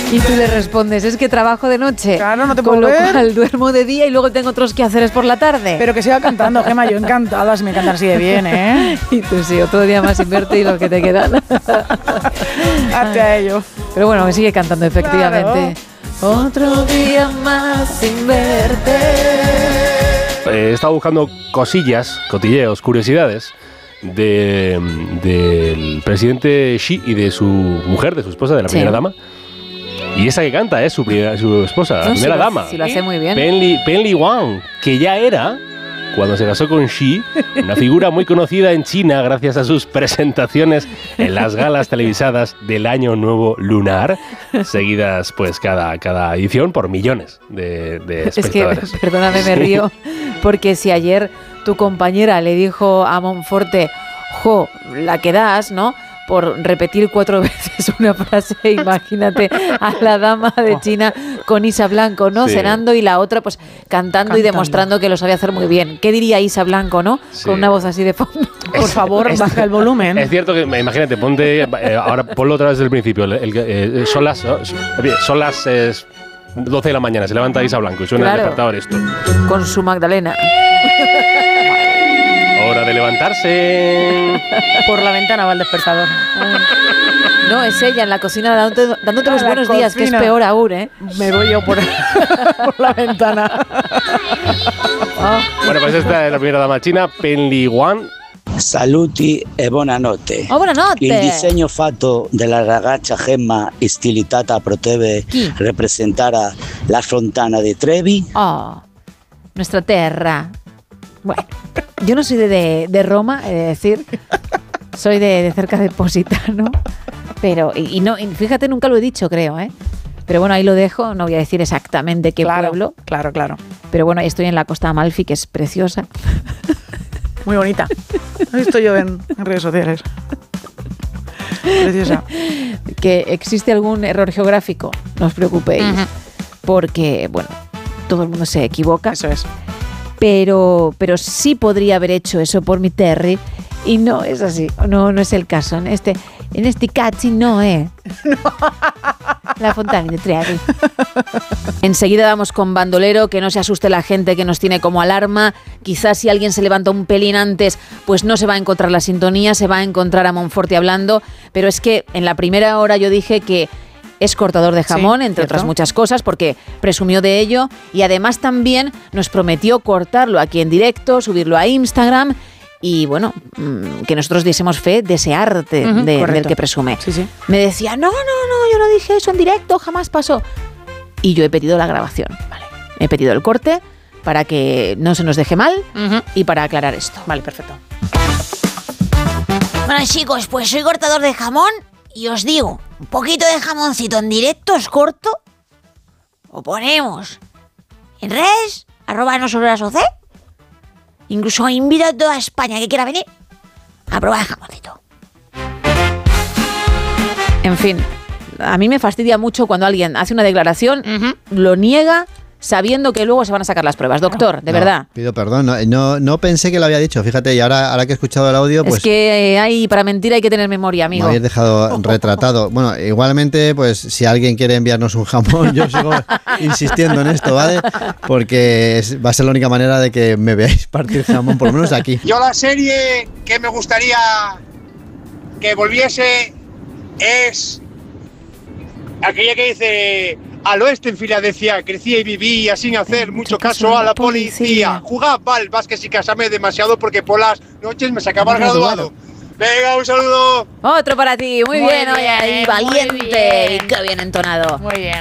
Y tú le respondes, es que trabajo de noche. Claro, no te puedo Con lo ver. cual duermo de día y luego tengo otros quehaceres por la tarde. Pero que siga cantando, Gemma, yo encantada, si me cantan así de bien, ¿eh? Y tú sí, otro día más sin verte y lo que te quedan. Hazte a ello. Pero bueno, me sigue cantando efectivamente. Claro. Otro día más sin verte. He estado buscando cosillas, cotilleos, curiosidades del presidente Xi y de su mujer, de su esposa, de la primera dama. Y esa que canta es su esposa, la primera dama. Sí, lo hace muy bien. Pen Li Wang, que ya era, cuando se casó con Xi, una figura muy conocida en China gracias a sus presentaciones en las galas televisadas del Año Nuevo Lunar, seguidas pues cada edición por millones de espectadores. Es que, perdóname, me río, porque si ayer tu compañera le dijo a Monforte, jo, la que das, ¿no?, por repetir 4 veces una frase, imagínate a la dama de China con Isa Blanco, ¿no? Sí. Cenando, y la otra pues cantando y demostrando que lo sabía hacer muy bien. ¿Qué diría Isa Blanco, no? Sí. Con una voz así de fondo. Por favor, baja el volumen. Es cierto que, imagínate, ahora ponlo otra vez desde el principio. Son las 12 de la mañana, se levanta Isa Blanco y suena el despertador esto. Con su Magdalena. Hora de levantarse. Por la ventana va el despertador. No, es ella en la cocina dándote los buenos días, que es peor aún, ¿eh? Me voy yo por la ventana. Bueno, pues esta es la primera dama china, Pen Li Wang. Saluti e buonanotte. Oh, buonanotte. Il disegno fatto dalla ragazza Gemma stilitata potrebbe rappresentare la fontana di Trevi. Oh, nuestra terra. Bueno, yo no soy de Roma, he de decir, soy de cerca de Positano, pero y fíjate, nunca lo he dicho, creo, ¿eh? Pero bueno, ahí lo dejo, no voy a decir exactamente qué pueblo. Claro. Pero bueno, estoy en la Costa Amalfi, que es preciosa. Muy bonita. Lo he visto yo en redes sociales. Preciosa. Que existe algún error geográfico, no os preocupéis, porque, bueno, todo el mundo se equivoca. Eso es. Pero sí podría haber hecho eso por mi Terry, y no es así, no es el caso. En este cazzi no es. La fontana de Trevi. Enseguida vamos con Bandolero, que no se asuste la gente que nos tiene como alarma. Quizás si alguien se levanta un pelín antes, pues no se va a encontrar la sintonía, se va a encontrar a Monforte hablando, pero es que en la primera hora yo dije que es cortador de jamón, entre otras muchas cosas, porque presumió de ello, y además también nos prometió cortarlo aquí en directo, subirlo a Instagram, y bueno, que nosotros diésemos fe de ese arte del que presume. Sí. Me decía, no, yo no dije eso en directo, jamás pasó. Y yo he pedido la grabación, ¿vale? He pedido el corte para que no se nos deje mal y para aclarar esto. Vale, perfecto. Bueno, chicos, pues soy cortador de jamón. Y os digo, un poquito de jamoncito en directo, os corto, o ponemos en redes, @nosobreras.oc. Incluso invito a toda España que quiera venir a probar el jamoncito. En fin, a mí me fastidia mucho cuando alguien hace una declaración, lo niega, sabiendo que luego se van a sacar las pruebas. Doctor, de verdad. Pido perdón, no pensé que lo había dicho, fíjate, y ahora que he escuchado el audio, pues... Es que para mentir hay que tener memoria, amigo. Me habéis dejado retratado. Bueno, igualmente, pues si alguien quiere enviarnos un jamón, yo sigo insistiendo en esto, ¿vale? Porque va a ser la única manera de que me veáis partir jamón, por lo menos aquí. Yo la serie que me gustaría que volviese es aquella que dice... Al oeste en Filadelfia crecía y vivía sin hacer mucho caso a la policía. Jugaba al básquet sin casarme demasiado porque por las noches me sacaba el graduado. Venga, un saludo. Otro para ti, muy bien, oye, ahí, valiente y qué bien entonado. Muy bien.